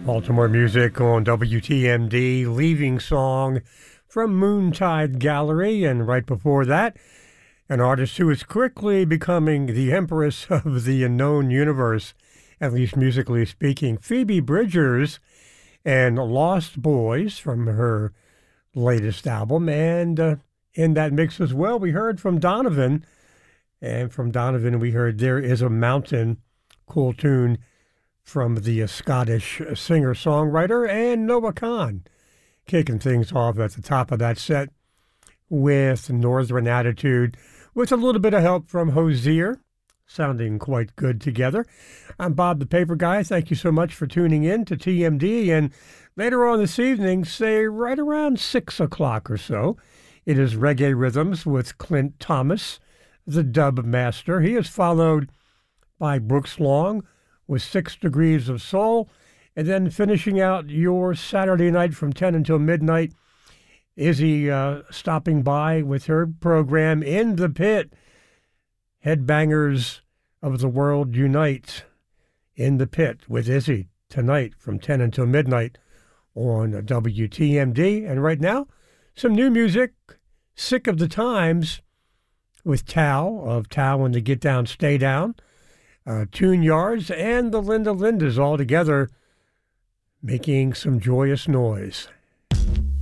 Baltimore music on WTMD, Leaving Song from Moontide Gallery, and right before that, an artist who is quickly becoming the empress of the unknown universe, at least musically speaking, Phoebe Bridgers, and Lost Boys from her latest album. And in that mix as well, we heard from Donovan, and from Donovan we heard There Is a Mountain, cool tune from the Scottish singer-songwriter, and Noah Kahan, kicking things off at the top of that set with Northern Attitude, with a little bit of help from Hozier, sounding quite good together. I'm Bob the Paper Guy. Thank you so much for tuning in to TMD, and later on this evening, say right around 6 o'clock or so, it is Reggae Rhythms with Clint Thomas, the dub master. He is followed by Brooks Long with 6 Degrees of Soul, and then finishing out your Saturday night from 10 until midnight, Izzy stopping by with her program In the Pit. Headbangers of the World Unite, In the Pit with Izzy tonight from 10 until midnight on WTMD. And right now, some new music, Sick of the Times with Tao of Tao and the Get Down, Stay Down. Tune Yards and the Linda Lindas all together making some joyous noise.